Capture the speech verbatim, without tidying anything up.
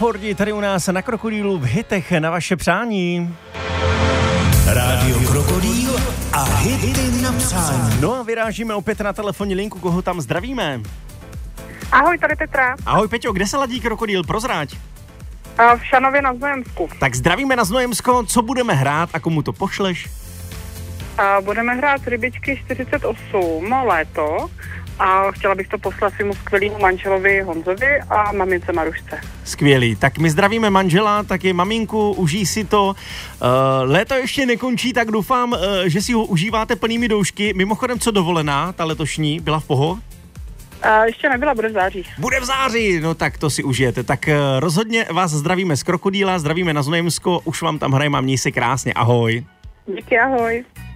Fordi tady u nás na Krokodýlu v hitech na vaše přání. Rádio Krokodýl a hity na přání. No a vyrážíme opět na telefonní linku, koho tam zdravíme. Ahoj, tady Petra. Ahoj Peťo, kde se ladí Krokodýl, prozrať? V Šanově na Znojemsku. Tak zdravíme na Znojemsko, co budeme hrát a komu to pošleš? A budeme hrát Rybičky čtyřicet osm, léto. A chtěla bych to poslat svému skvělému manželovi Honzovi a mamince Marušce. Skvělý, tak my zdravíme manžela, taky maminku, užij si to. Uh, léto ještě nekončí, tak doufám, uh, že si ho užíváte plnými doušky. Mimochodem, co dovolená, ta letošní, byla v poho? A ještě nebyla, bude v září. Bude v září, no tak to si užijete. Tak uh, rozhodně vás zdravíme z Krokodýla, zdravíme na Znojemsko, už vám tam hrajeme a měj se krásně, ahoj. Díky, ahoj.